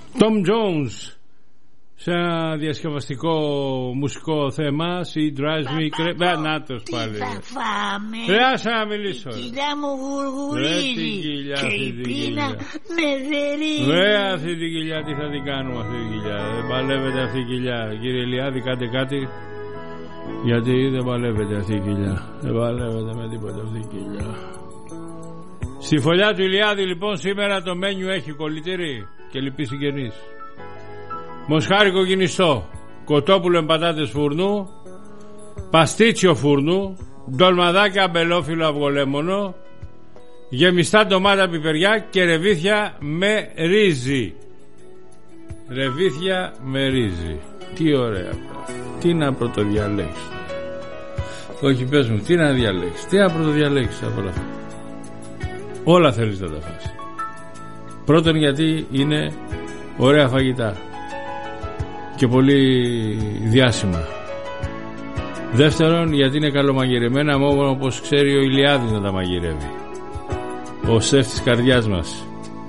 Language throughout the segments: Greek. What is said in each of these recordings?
Tom Jones σε ένα διασκευαστικό μουσικό θέμα. She drives me crazy. Νάτος πάλι. Τι θα φάμε? Ρε άσε να μιλήσω. Η κοιλιά μου γουργουρίζει και η πείνα με ζερίζει. Ρε αυτή την κοιλιά τι θα την κάνουμε αυτή την κοιλιά? Δεν παλεύεται αυτή η κοιλιά. Κύριε Ηλιάδη, κάντε κάτι. Γιατί δεν παλεύεται αυτή η κοιλιά. Δεν παλεύεται με τίποτα αυτή η κοιλιά. Στη φωλιά του Ηλιάδη λοιπόν σήμερα το μένιου έχει κολλητήρι και λυπή συγγενής. Μοσχάρικο κινιστό, κοτόπουλο με πατάτες φουρνού, παστίτσιο φουρνού, ντολμαδάκια αμπελόφυλλο αυγολέμονο, γεμιστά ντομάτα πιπεριά και ρεβίθια με ρύζι. Ρεβίθια με ρύζι. Τι ωραία. Τι να πρωτοδιαλέξεις? Όχι, πες μου, τι να διαλέξεις? Τι να πρωτοδιαλέξεις από όλα αυτά? Όλα θέλεις να τα φας. Πρώτον γιατί είναι ωραία φαγητά και πολύ διάσημα. Δεύτερον γιατί είναι καλομαγειρεμένα μόνο όπως ξέρει ο Ηλιάδης να τα μαγειρεύει, ο σεφ της καρδιάς μας.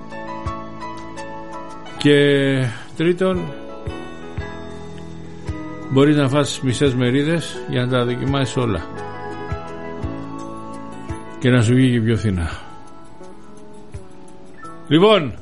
Και τρίτον μπορείς να φας μισές μερίδες για να τα δοκιμάσεις όλα και να σου βγει και πιο φθηνά. Λοιπόν,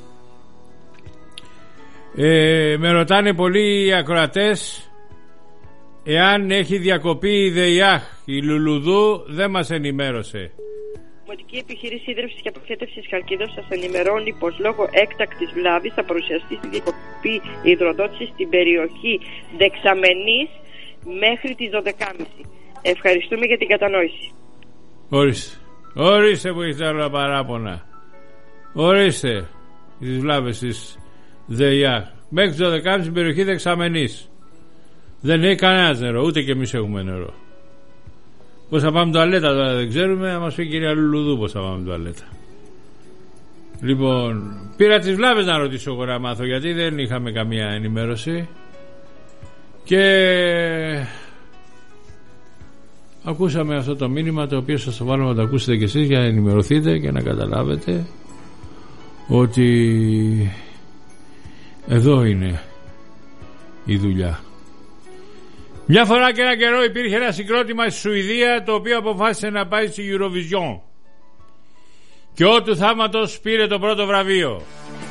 με ρωτάνε πολλοί οι ακροατές εάν έχει διακοπεί η ΔΕΙΑΧ. Η Λουλουδού δεν μας ενημέρωσε. Η Δημοτική Επιχείρηση Ίδρυυσης και Αποχέτευσης Χαλκίδος σας ενημερώνει πως λόγω έκτακτης βλάβης θα παρουσιαστεί στη διακοπή υδροδότηση στην περιοχή Δεξαμενής μέχρι τις 12.30. Ευχαριστούμε για την κατανόηση. Ορίστε που έχετε όλα παράπονα. Ορίστε τις βλάβες της ΔΕΙΑΧ. Μέχρι τις 12.30 στην περιοχή Δεξαμενής. Δεν έχει κανένας νερό, ούτε και εμείς έχουμε νερό. Πώς θα πάμε τουαλέτα τώρα δεν ξέρουμε. Να μας πει η κυρία Λουλουδού πώς θα πάμε τουαλέτα. Λοιπόν, πήρα τις βλάβες να ρωτήσω εγώ να μάθω, γιατί δεν είχαμε καμία ενημέρωση. Και ακούσαμε αυτό το μήνυμα, το οποίο σας το βάλουμε να το ακούσετε κι εσείς για να ενημερωθείτε και να καταλάβετε ότι εδώ είναι η δουλειά. Μια φορά και ένα καιρό υπήρχε ένα συγκρότημα στη Σουηδία το οποίο αποφάσισε να πάει στη Eurovision και ό του θαύματος πήρε το πρώτο βραβείο.